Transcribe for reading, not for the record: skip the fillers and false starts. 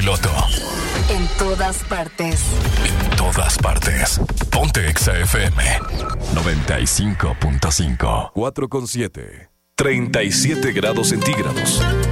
piloto. En todas partes. En todas partes. Ponte Exa FM 95.5. 4,7. 37 grados centígrados.